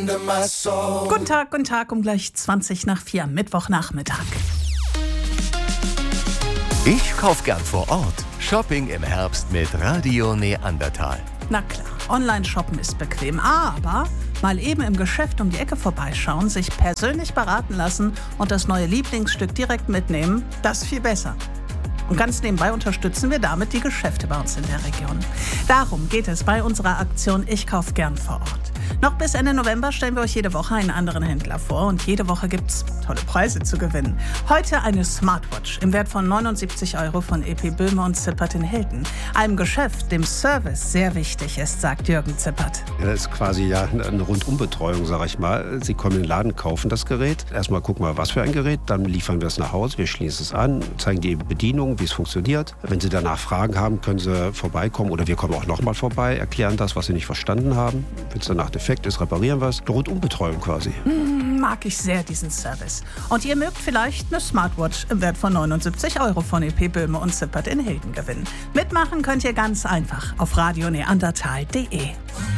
under my soul. Guten Tag, um gleich 20 nach 4 am Mittwochnachmittag. Ich kauf gern vor Ort. Shopping im Herbst mit Radio Neandertal. Na klar, Online-Shoppen ist bequem, aber mal eben im Geschäft um die Ecke vorbeischauen, sich persönlich beraten lassen und das neue Lieblingsstück direkt mitnehmen, das ist viel besser. Und ganz nebenbei unterstützen wir damit die Geschäfte bei uns in der Region. Darum geht es bei unserer Aktion Ich kauf gern vor Ort. Noch bis Ende November stellen wir euch jede Woche einen anderen Händler vor und jede Woche gibt's tolle Preise zu gewinnen. Heute eine Smartwatch im Wert von 79 € von EP Böhme und Zippert in Helden. Einem Geschäft, dem Service sehr wichtig ist, sagt Jürgen Zippert. Das ist quasi eine Rundumbetreuung, sage ich mal. Sie kommen in den Laden, kaufen das Gerät. Erstmal gucken wir, was für ein Gerät. Dann liefern wir es nach Hause, wir schließen es an, zeigen die Bedienung, wie es funktioniert. Wenn Sie danach Fragen haben, können Sie vorbeikommen oder wir kommen auch nochmal vorbei, erklären das, was Sie nicht verstanden haben. Wenn es danach defekt ist, reparieren wir es. Eine Rundumbetreuung quasi. Mag ich sehr, diesen Service. Und ihr mögt vielleicht eine Smartwatch im Wert von 79 € von EP Böhme und Zippert in Helden gewinnen. Mitmachen könnt ihr ganz einfach auf radioneandertal.de.